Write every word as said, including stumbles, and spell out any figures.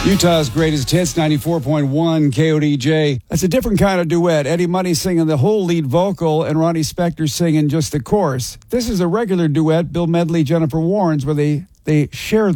Utah's greatest hits, ninety-four point one K O D J. That's a different kind of duet. Eddie Money singing the whole lead vocal and Ronnie Spector singing just the chorus. This is a regular duet, Bill Medley, Jennifer Warnes, where they, they share